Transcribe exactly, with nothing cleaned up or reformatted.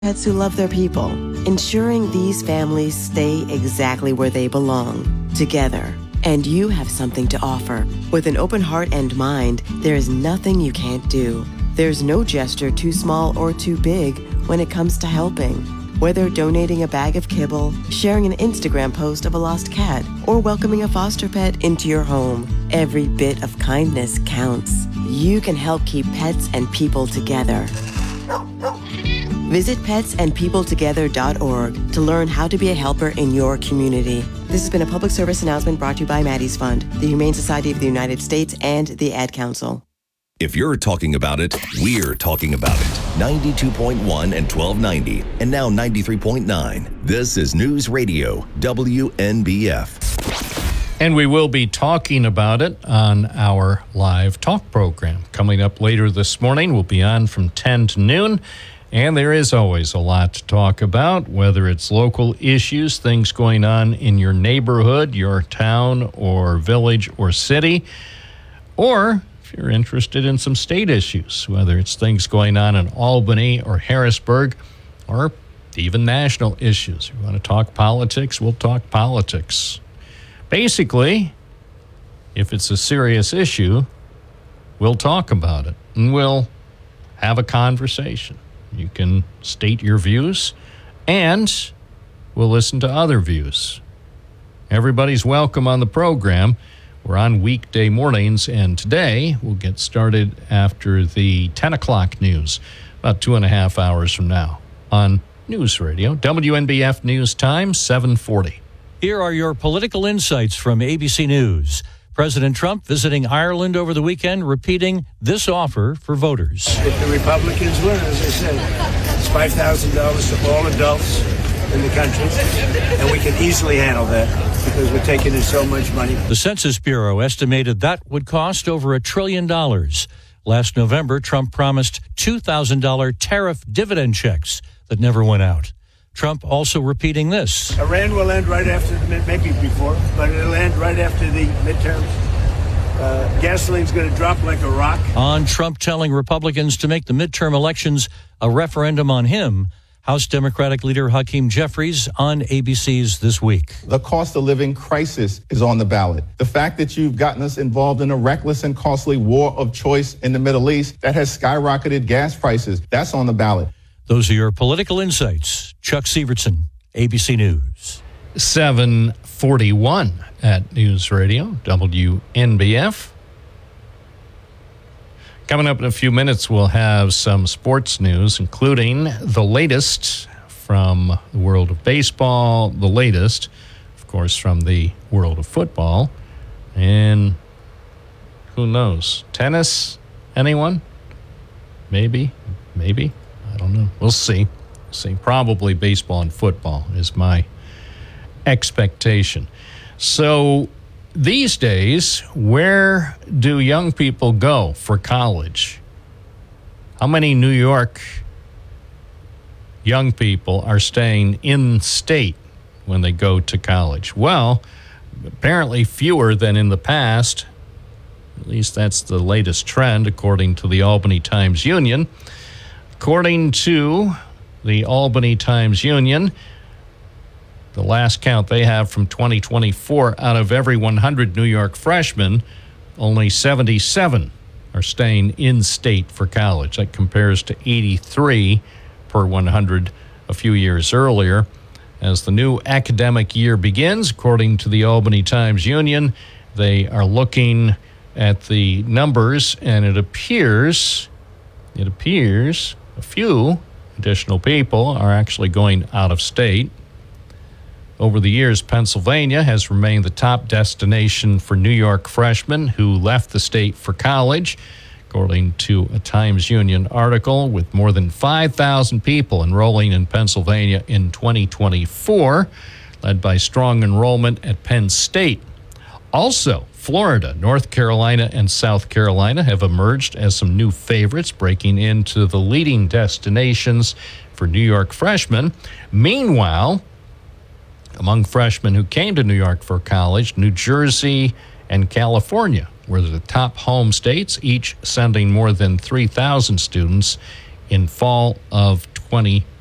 Pets who love their people, ensuring these families stay exactly where they belong, together. And you have something to offer. With an open heart and mind, there is nothing you can't do. There's no gesture too small or too big when it comes to helping. Whether donating a bag of kibble, sharing an Instagram post of a lost cat, or welcoming a foster pet into your home, every bit of kindness counts. You can help keep pets and people together. Visit pets and people together dot org to learn how to be a helper in your community. This has been a public service announcement brought to you by Maddie's Fund, the Humane Society of the United States, and the Ad Council. If you're talking about it, we're talking about it. ninety-two point one and twelve ninety, and now ninety-three point nine. This is News Radio, W N B F. And we will be talking about it on our live talk program. Coming up later this morning, we'll be on from ten to noon. And there is always a lot to talk about, whether it's local issues, things going on in your neighborhood, your town or village or city, or if you're interested in some state issues, whether it's things going on in Albany or Harrisburg, or even national issues. If you want to talk politics, we'll talk politics. Basically, if it's a serious issue, we'll talk about it, and we'll have a conversation. You can state your views, and we'll listen to other views. Everybody's welcome on the program. We're on weekday mornings, and today we'll get started after the ten o'clock news, about two and a half hours from now, on News Radio, W N B F News Time, seven forty. Here are your political insights from A B C News. President Trump visiting Ireland over the weekend, repeating this offer for voters. If the Republicans win, as I said, it's five thousand dollars to all adults in the country, and we can easily handle that because we're taking in so much money. The Census Bureau estimated that would cost over a trillion dollars. Last November, Trump promised two thousand dollars tariff dividend checks that never went out. Trump also repeating this. Iran will end right after, the, maybe before, but it'll end right after the midterms. Uh, gasoline's going to drop like a rock. On Trump telling Republicans to make the midterm elections a referendum on him, House Democratic leader Hakeem Jeffries on A B C's This Week. The cost of living crisis is on the ballot. The fact that you've gotten us involved in a reckless and costly war of choice in the Middle East that has skyrocketed gas prices, that's on the ballot. Those are your political insights. Chuck Sievertson, A B C News. seven forty-one at News Radio, W N B F. Coming up in a few minutes, we'll have some sports news, including the latest from the world of baseball, the latest, of course, from the world of football, and who knows, tennis, anyone? Maybe, maybe. I don't know. We'll see. We'll see. Probably baseball and football is my expectation. So these days, where do young people go for college? How many New York young people are staying in state when they go to college? Well, apparently fewer than in the past. At least that's the latest trend, according to the Albany Times-Union. According to the Albany Times-Union, the last count they have from twenty twenty-four, out of every one hundred New York freshmen, only seventy-seven are staying in-state for college. That compares to eighty-three per one hundred a few years earlier. As the new academic year begins, according to the Albany Times-Union, they are looking at the numbers, and it appears, it appears... a few additional people are actually going out of state. Over the years, Pennsylvania has remained the top destination for New York freshmen who left the state for college, according to a Times-Union article, with more than five thousand people enrolling in Pennsylvania in twenty twenty-four, led by strong enrollment at Penn State. Also, Florida, North Carolina, and South Carolina have emerged as some new favorites, breaking into the leading destinations for New York freshmen. Meanwhile, among freshmen who came to New York for college, New Jersey and California were the top home states, each sending more than three thousand students in fall of twenty